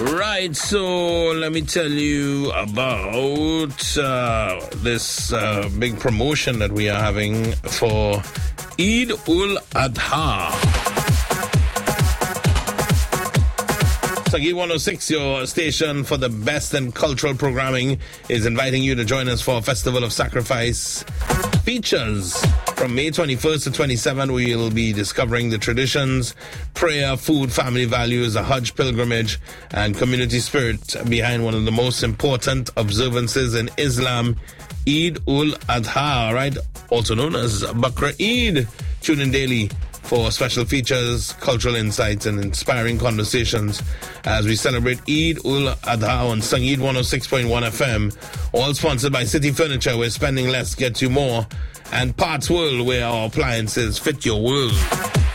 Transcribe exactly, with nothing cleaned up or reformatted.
Right, so let me tell you about uh, this uh, big promotion that we are having for Eid ul Adha. Sangeet one oh six, your station for the best in cultural programming, is inviting you to join us for a Festival of Sacrifice features. From May twenty-first to twenty-seventh, we will be discovering the traditions, prayer, food, family values, a Hajj pilgrimage, and community spirit behind one of the most important observances in Islam, Eid ul Adha, right? Also known as Bakr Eid. Tune in daily for special features, cultural insights, and inspiring conversations as we celebrate Eid ul Adha on Sangeet one oh six point one F M. All sponsored by City Furniture, where spending less gets you more, and Parts World, where our appliances fit your world.